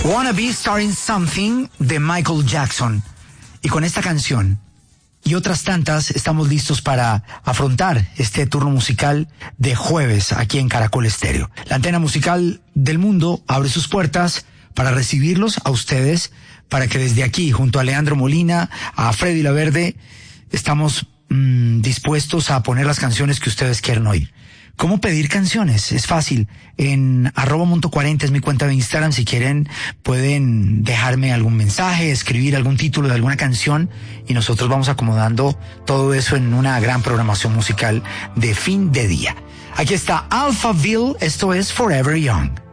Wanna Be Starting Something de Michael Jackson. Y con esta canción y otras tantas estamos listos para afrontar este turno musical de jueves aquí en Caracol Estéreo. La antena musical del mundo abre sus puertas para recibirlos a ustedes, para que desde aquí, junto a Leandro Molina, a Freddy Laverde, estamos dispuestos a poner las canciones que ustedes quieren oír. ¿Cómo pedir canciones? Es fácil. En @monto40 es mi cuenta de Instagram. Si quieren, pueden dejarme algún mensaje, escribir algún título de alguna canción y nosotros vamos acomodando todo eso en una gran programación musical de fin de día. Aquí está Alphaville, esto es Forever Young.